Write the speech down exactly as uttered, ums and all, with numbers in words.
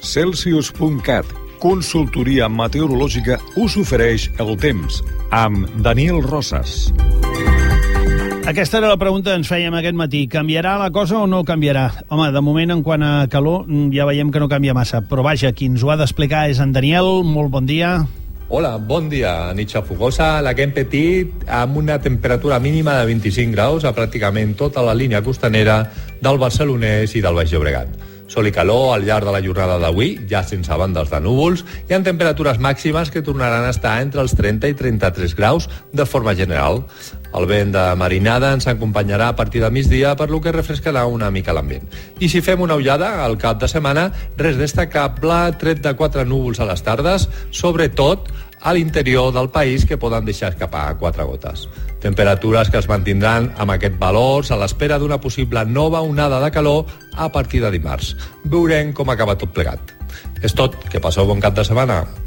Celsius punt cat, consultoria meteorològica, us ofereix el temps amb Daniel Rosas. Aquesta era la pregunta que ens fèiem aquest matí. Canviarà la cosa o no canviarà? Home, de moment, en quant a calor, ja veiem que no canvia massa. Però vaja, qui ens ho ha d'explicar és en Daniel. Molt bon dia. Hola, bon dia. Nit xafogosa, la que hem patit amb una temperatura mínima de vint-i-cinc graus a pràcticament tota la línia costanera del Barcelonès i del Baix Llobregat. Sol i calor al llarg de la jornada d'avui, ja sense bandes de núvols, i amb temperatures màximes que tornaran a estar entre els trenta i trenta-tres graus de forma general. El vent de marinada ens acompanyarà a partir de migdia, per lo que refrescarà una mica l'ambient. I si fem una ullada al cap de setmana, res destacable, tret de quatre núvols a les tardes, sobretot a l'interior del país, que poden deixar escapar quatre gotes. Temperatures que es mantindran amb aquest valors a l'espera d'una possible nova onada de calor a partir de dimarts. Veurem com acaba tot plegat. És tot, que passeu bon cap de setmana.